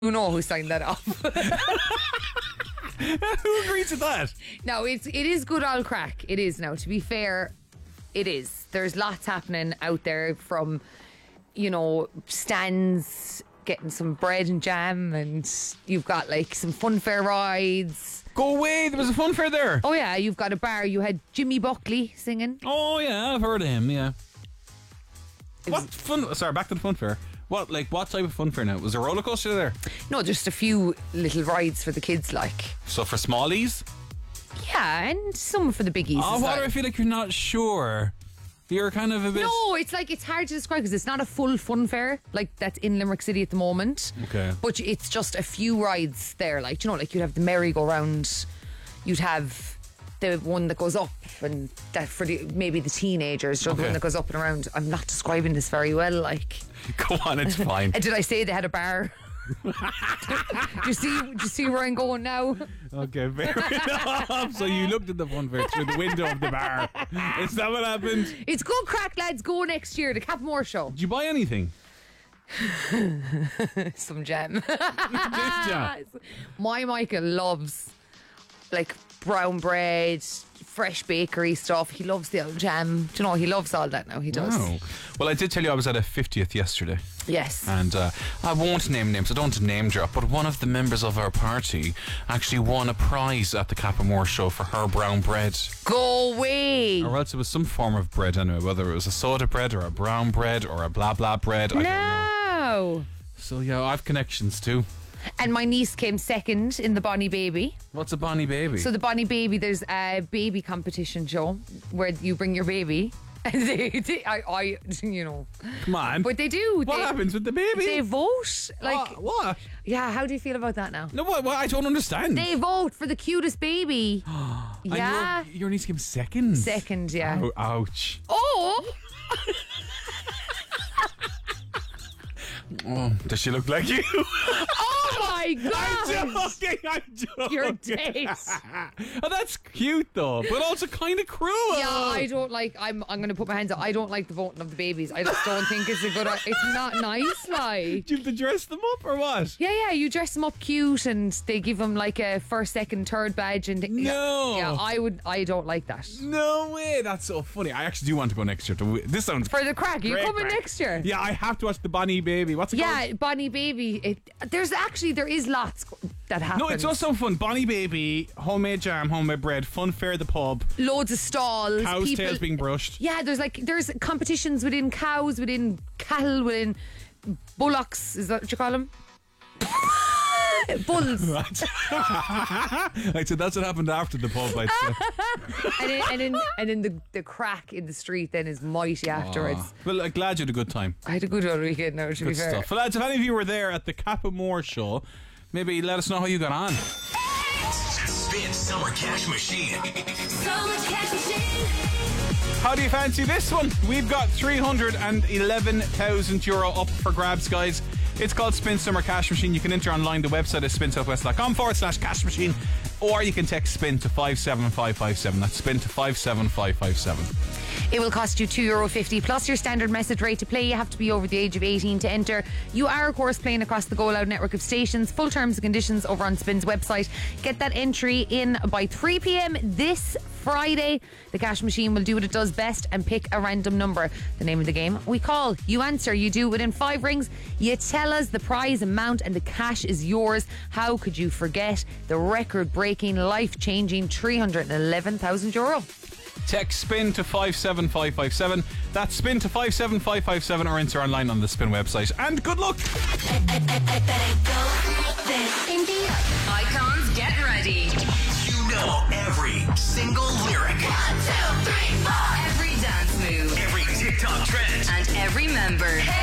You know who signed that off. Who agrees with that? No, it is good old crack. It is now. To be fair, it is. There's lots happening out there from, stands, getting some bread and jam, and you've got like some fun fair rides. Go away, there was a fun fair there. Oh yeah, you've got a bar. You had Jimmy Buckley singing. Oh yeah, I've heard of him, yeah. Sorry, back to the fun fair. What type of fun fair now? Was there a roller coaster there? No, just a few little rides for the kids, like. So for smallies? Yeah, and some for the biggies. Oh, why do I feel like you're not sure? You're kind of a bit... No, it's hard to describe because it's not a full fun fair like that's in Limerick City at the moment. Okay. But it's just a few rides there, like you'd have the merry-go-round, you'd have the one that goes up, and that for maybe the teenagers, the one that goes up and around. I'm not describing this very well, like. Go on, it's fine. Did I say they had a bar? Do you see where I'm going now? Okay, fair enough. So you looked at the fun fair through the window of the bar. Is that what happened? It's good crack, lads. Go next year, the Capmore show. Did you buy anything? Some jam. This jam. My Michael loves like brown bread, fresh bakery stuff. He loves the old jam. Do you know, he loves all that now. He does. Wow. Well, I did tell you I was at a 50th yesterday. Yes. And I won't name names, I don't want to name drop, but one of the members of our party actually won a prize at the Capamore show for her brown bread. Go away. Or else it was some form of bread anyway, whether it was a soda bread or a brown bread or a blah blah bread. I don't know. So yeah, I have connections too. And my niece came second in the Bonnie Baby. What's a Bonnie Baby? So the Bonnie Baby, there's a baby competition show where you bring your baby. And I Come on. But they do. What happens with the baby? They vote. Like what? Yeah, how do you feel about that now? No, what? I don't understand. They vote for the cutest baby. Yeah. And your niece came second? Second, yeah. Oh, ouch. Oh! Oh, does she look like you? Oh my God! I'm joking. Your taste. Oh, that's cute though, but also kind of cruel. Yeah, I don't like. I'm going to put my hands up. I don't like the voting of the babies. I just don't think it's a good. It's not nice. Like, do you have to dress them up or what? Yeah. You dress them up cute, and they give them like a first, second, third badge. And no, yeah, I don't like that. No way. That's so funny. I actually do want to go next year. This sounds for the crack. Are you coming crack. Next year? Yeah, I have to watch the Bonnie Baby. What's it called? Bonnie Baby. There is lots that happen. No, it's also fun. Bonnie Baby, homemade jam, homemade bread, fun fair at the pub, loads of stalls, cows' tails being brushed. Yeah, there's competitions within cows, within cattle, within bullocks. Is that what you call them? Bulls. Right. I said that's what happened after the pub. and then the crack in the street then is mighty afterwards. Well, I'm glad you had a good time. I had a good old weekend now, to be fair. Stuff. Well, lads, if any of you were there at the Capamore show, maybe let us know how you got on. Spin Summer Cash Machine. Summer Cash Machine. How do you fancy this one? We've got €311,000 up for grabs, guys. It's called Spin Summer Cash Machine. You can enter online. The website is spinsouthwest.com/cash machine, or you can text SPIN to 57557. That's SPIN to 57557. It will cost you €2.50 plus your standard message rate to play. You have to be over the age of 18 to enter. You are, of course, playing across the Go Loud network of stations. Full terms and conditions over on Spin's website. Get that entry in by 3 p.m. this Friday. The cash machine will do what it does best and pick a random number. The name of the game: we call, you answer, you do within 5 rings. You tell us the prize amount and the cash is yours. How could you forget the record-breaking, life-changing €311,000? Text SPIN to 57557. That's SPIN to 57557, or enter online on the Spin website. And good luck! Icons, get ready. You know every single lyric. 1, 2, 3, 4. Every dance move. Every TikTok trend. And every member.